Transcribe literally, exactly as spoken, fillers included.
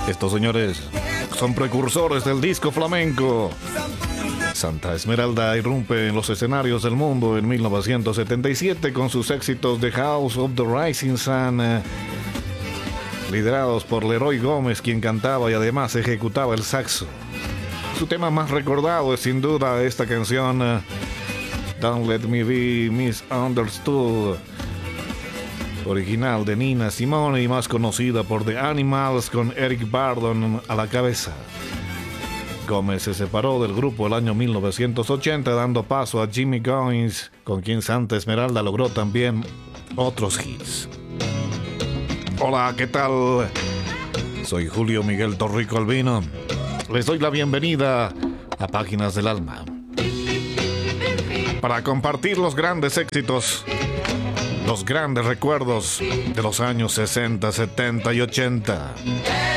Estos señores son precursores del disco flamenco. Santa Esmeralda irrumpe en los escenarios del mundo en mil novecientos setenta y siete con sus éxitos The House of the Rising Sun, eh, liderados por Leroy Gómez, quien cantaba y además ejecutaba el saxo. Su tema más recordado es sin duda esta canción, eh, Don't Let Me Be Misunderstood, original de Nina Simone y más conocida por The Animals, con Eric Burdon a la cabeza. Gómez se separó del grupo el año mil novecientos ochenta, dando paso a Jimmy Goins, con quien Santa Esmeralda logró también otros hits. Hola, ¿qué tal? Soy Julio Miguel Torrico Albino. Les doy la bienvenida a Páginas del Alma, para compartir los grandes éxitos, los grandes recuerdos de los años sesenta, setenta y ochenta.